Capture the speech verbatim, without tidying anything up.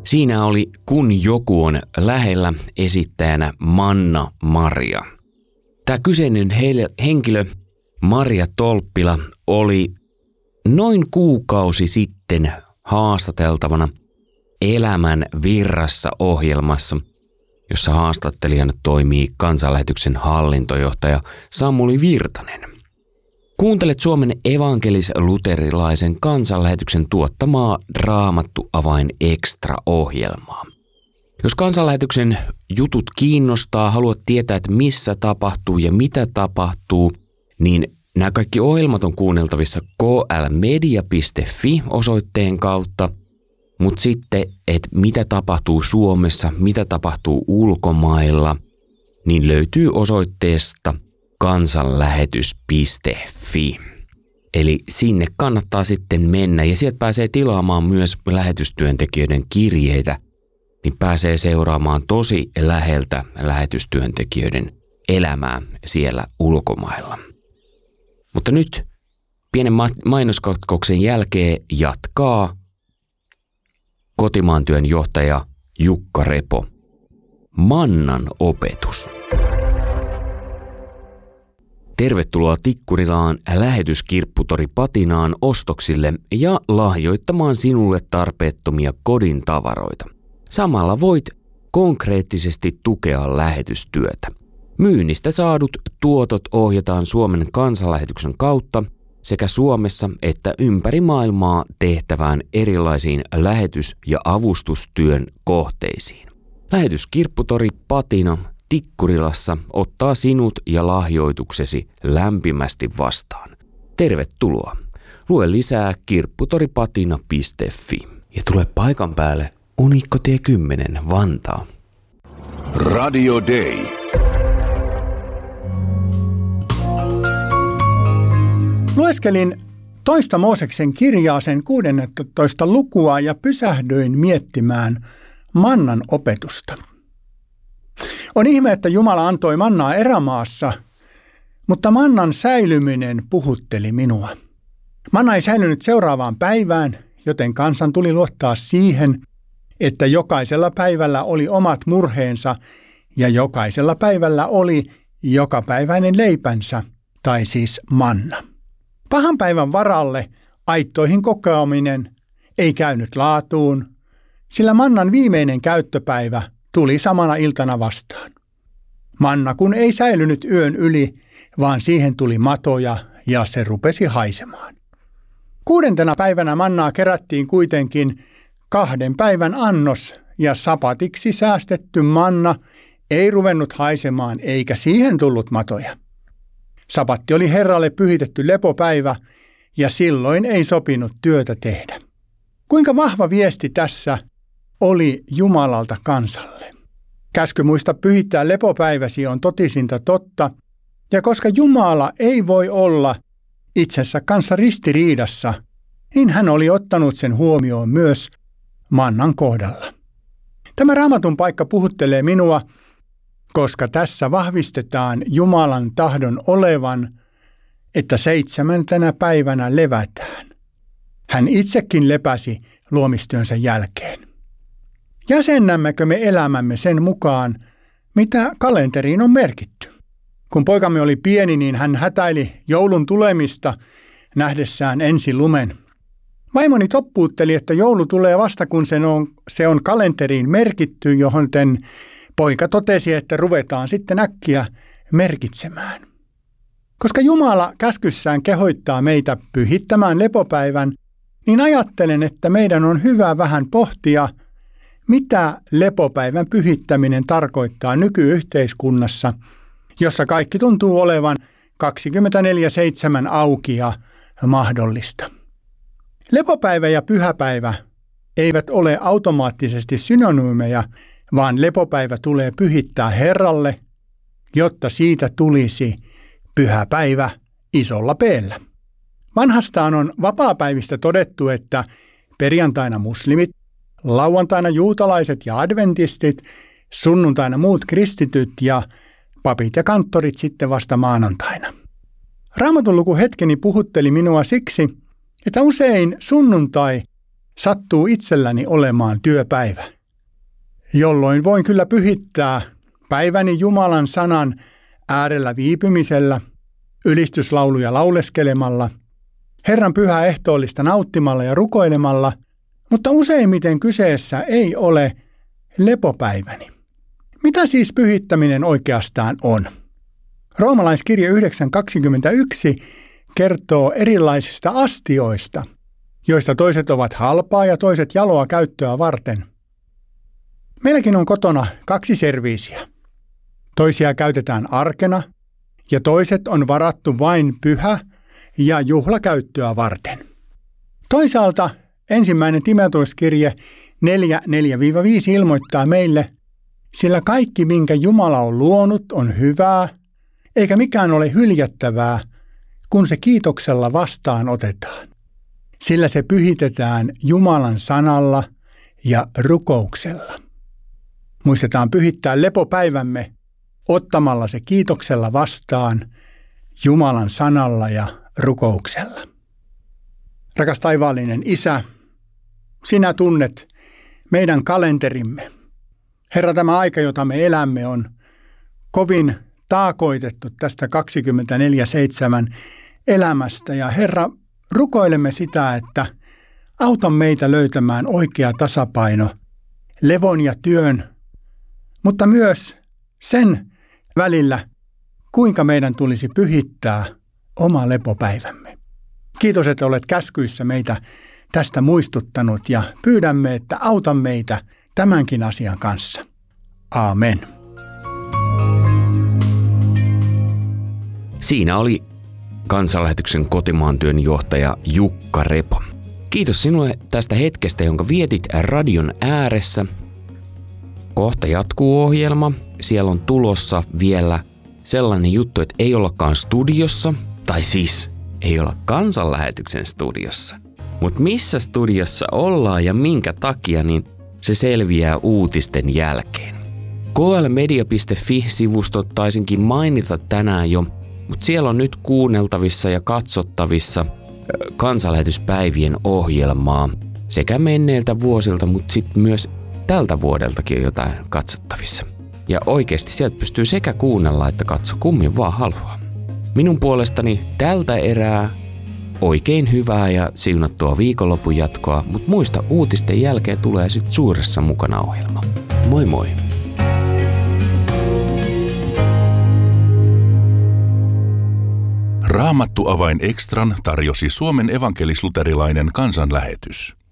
Siinä oli Kun joku on lähellä esittäjänä Manna Maria. Tämä kyseinen henkilö, Maria Tolppila, oli noin kuukausi sitten haastateltavana Elämän virrassa -ohjelmassa, jossa haastattelijana toimii Kansanlähetyksen hallintojohtaja Samuli Virtanen. Kuuntelet Suomen evankelis-luterilaisen Kansanlähetyksen tuottamaa Raamattu Avain Extra-ohjelmaa. Jos Kansanlähetyksen jutut kiinnostaa, haluat tietää, että missä tapahtuu ja mitä tapahtuu, niin nämä kaikki ohjelmat on kuunneltavissa k l media piste f i osoitteen kautta, mutta sitten, että mitä tapahtuu Suomessa, mitä tapahtuu ulkomailla, niin löytyy osoitteesta kansanlähetys piste f i. Eli sinne kannattaa sitten mennä ja sieltä pääsee tilaamaan myös lähetystyöntekijöiden kirjeitä, niin pääsee seuraamaan tosi läheltä lähetystyöntekijöiden elämää siellä ulkomailla. Mutta nyt pienen mainoskatkoksen jälkeen jatkaa kotimaan työn johtaja Jukka Repo. Mannan opetus. Tervetuloa Tikkurilaan lähetyskirpputori Patinaan ostoksille ja lahjoittamaan sinulle tarpeettomia kodin tavaroita. Samalla voit konkreettisesti tukea lähetystyötä. Myynnistä saadut tuotot ohjataan Suomen Kansanlähetyksen kautta sekä Suomessa että ympäri maailmaa tehtävään erilaisiin lähetys- ja avustustyön kohteisiin. Lähetyskirpputori Patina Tikkurilassa ottaa sinut ja lahjoituksesi lämpimästi vastaan. Tervetuloa. Lue lisää kirpputoripatina piste f i. Ja tule paikan päälle Unikkotie kymmenen Vantaa. Radio Day. Lueskelin toista Mooseksen kirjaa, sen kuudennentoista lukua, ja pysähdyin miettimään mannan opetusta. On ihme, että Jumala antoi mannaa erämaassa, mutta mannan säilyminen puhutteli minua. Manna ei säilynyt seuraavaan päivään, joten kansan tuli luottaa siihen, että jokaisella päivällä oli omat murheensa ja jokaisella päivällä oli jokapäiväinen leipänsä, tai siis manna. Pahan päivän varalle aittoihin kokoaminen ei käynyt laatuun, sillä mannan viimeinen käyttöpäivä tuli samana iltana vastaan. Manna kun ei säilynyt yön yli, vaan siihen tuli matoja ja se rupesi haisemaan. Kuudentena päivänä mannaa kerättiin kuitenkin kahden päivän annos ja sapatiksi säästetty manna ei ruvennut haisemaan eikä siihen tullut matoja. Sapatti oli Herralle pyhitetty lepopäivä ja silloin ei sopinut työtä tehdä. Kuinka vahva viesti tässä oli Jumalalta kansalle? Käsky muista pyhittää lepopäiväsi on totisinta totta, ja koska Jumala ei voi olla itsensä kanssa ristiriidassa, niin hän oli ottanut sen huomioon myös mannan kohdalla. Tämä Raamatun paikka puhuttelee minua, koska tässä vahvistetaan Jumalan tahdon olevan, että seitsemäntenä päivänä levätään. Hän itsekin lepäsi luomistyönsä jälkeen. Jäsennämmekö me elämämme sen mukaan, mitä kalenteriin on merkitty? Kun poikamme oli pieni, niin hän hätäili joulun tulemista nähdessään ensi lumen. Vaimoni toppuutteli, että joulu tulee vasta, kun se on, se on kalenteriin merkitty, johon poika totesi, että ruvetaan sitten äkkiä merkitsemään. Koska Jumala käskyssään kehoittaa meitä pyhittämään lepopäivän, niin ajattelen, että meidän on hyvä vähän pohtia, mitä lepopäivän pyhittäminen tarkoittaa nykyyhteiskunnassa, jossa kaikki tuntuu olevan kaksikymmentäneljä seitsemän auki ja mahdollista. Lepopäivä ja pyhäpäivä eivät ole automaattisesti synonyymeja, vaan lepopäivä tulee pyhittää Herralle, jotta siitä tulisi pyhäpäivä isolla peellä. Vanhastaan on vapaapäivistä todettu, että perjantaina muslimit, lauantaina juutalaiset ja adventistit, sunnuntaina muut kristityt ja papit ja kanttorit sitten vasta maanantaina. Raamatun lukuhetkeni puhutteli minua siksi, että usein sunnuntai sattuu itselläni olemaan työpäivä. jolloin voin kyllä pyhittää päiväni Jumalan sanan äärellä viipymisellä, ylistyslauluja lauleskelemalla, Herran pyhää ehtoollista nauttimalla ja rukoilemalla, mutta useimmiten kyseessä ei ole lepopäiväni. Mitä siis pyhittäminen oikeastaan on? Roomalaiskirje yhdeksän kaksikymmentäyksi kertoo erilaisista astioista, joista toiset ovat halpaa ja toiset jaloa käyttöä varten. Meilläkin on kotona kaksi serviisiä. Toisia käytetään arkena ja toiset on varattu vain pyhä- ja juhlakäyttöä varten. Toisaalta ensimmäinen Timoteoskirje neljä neljä viisi ilmoittaa meille, sillä kaikki minkä Jumala on luonut on hyvää, eikä mikään ole hyljättävää, kun se kiitoksella vastaan otetaan. Sillä se pyhitetään Jumalan sanalla ja rukouksella. Muistetaan pyhittää lepopäivämme ottamalla se kiitoksella vastaan Jumalan sanalla ja rukouksella. Rakas taivaallinen Isä, sinä tunnet meidän kalenterimme. Herra, tämä aika, jota me elämme, on kovin taakoitettu tästä kaksikymmentäneljä seitsemän elämästä. Ja Herra, rukoilemme sitä, että auta meitä löytämään oikea tasapaino levon ja työn, mutta myös sen välillä, kuinka meidän tulisi pyhittää oma lepopäivämme. Kiitos, että olet käskyissä meitä tästä muistuttanut ja pyydämme, että auta meitä tämänkin asian kanssa. Aamen. Siinä oli Kansanlähetyksen kotimaan työn johtaja Jukka Repo. Kiitos sinulle tästä hetkestä, jonka vietit radion ääressä. Kohta jatkuu ohjelma. Siellä on tulossa vielä sellainen juttu, että ei ollakaan studiossa, tai siis ei olla Kansanlähetyksen studiossa. Mutta missä studiossa ollaan ja minkä takia, niin se selviää uutisten jälkeen. K L media piste fi-sivusto taisinkin mainita tänään jo, mutta siellä on nyt kuunneltavissa ja katsottavissa kansanlähetyspäivien ohjelmaa sekä menneiltä vuosilta, mutta sitten myös tältä vuodeltakin on jotain katsottavissa. Ja oikeasti sieltä pystyy sekä kuunnella että katsoa, kummin vaan haluaa. Minun puolestani tältä erää oikein hyvää ja siunattua viikonlopun jatkoa, mutta muista, uutisten jälkeen tulee sitten suuressa mukana ohjelma. Moi moi! Raamattu avain ekstran tarjosi Suomen evankelis-luterilainen kansanlähetys.